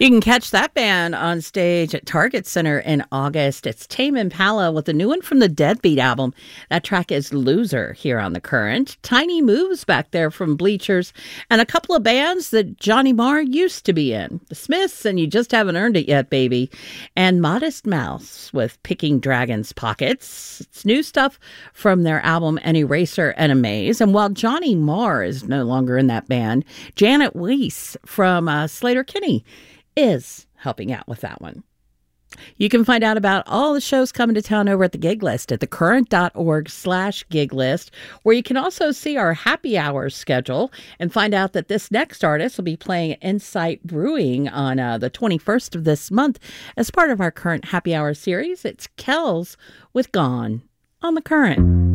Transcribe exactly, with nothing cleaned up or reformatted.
You can catch that band on stage at Target Center in August. It's Tame Impala with a new one from the Deadbeat album. That track is Loser here on The Current. Tiny Moves back there from Bleachers, and a couple of bands that Johnny Marr used to be in. The Smiths and You Just Haven't Earned It Yet, Baby. And Modest Mouse with Picking Dragons Pockets. It's new stuff from their album An Eraser and a Maze. And while Johnny Marr is no longer in that band, Janet Weiss from uh, Sleater-Kinney is helping out with that one. You can find out about all the shows coming to town over at the gig list at thecurrent.org slash gig list, where you can also see our happy hour schedule and find out that this next artist will be playing Insight Brewing on uh, the twenty-first of this month as part of our Current Happy Hour series. It's Kells with Gone on The Current.